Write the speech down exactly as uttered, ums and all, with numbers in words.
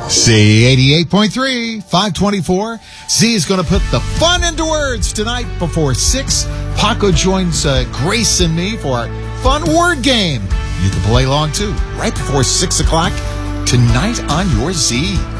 Z eighty-eight point three, five twenty-four. Z is going to put the fun into words tonight before six. Paco joins uh, Grace and me for our fun word game. You can play along too, right before six o'clock tonight on your Z.